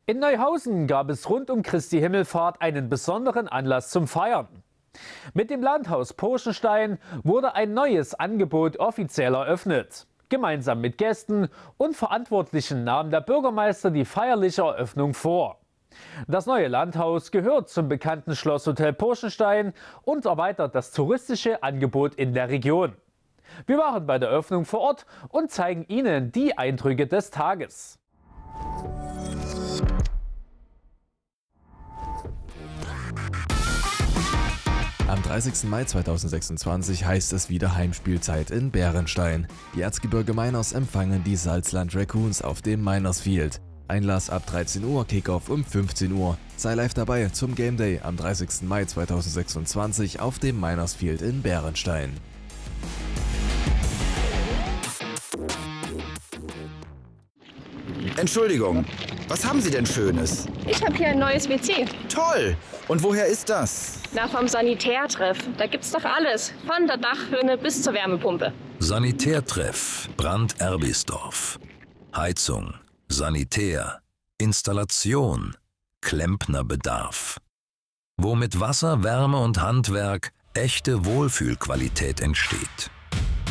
In Neuhausen gab es rund um Christi Himmelfahrt einen besonderen Anlass zum Feiern. Mit dem Landhaus Purchenstein wurde ein neues Angebot offiziell eröffnet. Gemeinsam mit Gästen und Verantwortlichen nahm der Bürgermeister die feierliche Eröffnung vor. Das neue Landhaus gehört zum bekannten Schlosshotel Purchenstein und erweitert das touristische Angebot in der Region. Wir waren bei der Eröffnung vor Ort und zeigen Ihnen die Eindrücke des Tages. Am 30. Mai 2026 heißt es wieder Heimspielzeit in Bärenstein. Die Erzgebirge Mainers empfangen die Salzland Raccoons auf dem Miners Field. Einlass ab 13 Uhr, Kickoff um 15 Uhr. Sei live dabei zum Game Day am 30. Mai 2026 auf dem Miners Field in Bärenstein. Entschuldigung, was haben Sie denn Schönes? Ich habe hier ein neues WC. Toll! Und woher ist das? Na, vom Sanitärtreff. Da gibt's doch alles. Von der Dachrinne bis zur Wärmepumpe. Sanitärtreff Brand-Erbisdorf. Heizung, Sanitär, Installation, Klempnerbedarf. Wo mit Wasser, Wärme und Handwerk echte Wohlfühlqualität entsteht.